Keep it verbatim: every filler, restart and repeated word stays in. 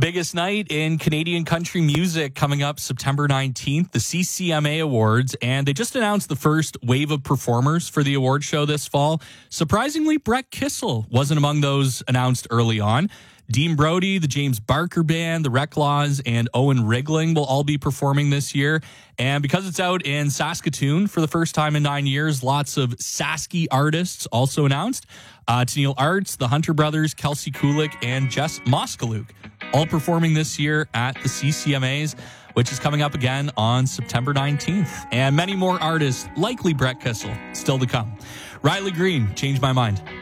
biggest night in Canadian country music coming up September nineteenth, the C C M A Awards, and they just announced the first wave of performers for the award show this fall. Surprisingly, Brett Kissel wasn't among those announced early on. Dean Brody, the James Barker Band, the Reclaws, and Owen Rigling will all be performing this year. And because it's out in Saskatoon for the first time in nine years, lots of Sasky artists also announced. Uh, Tennille Arts, the Hunter Brothers, Kelsey Kulik, and Jess Moskaluk, all performing this year at the C C M As, which is coming up again on September nineteenth. And many more artists, likely Brett Kissel, still to come. Riley Green, Change My Mind.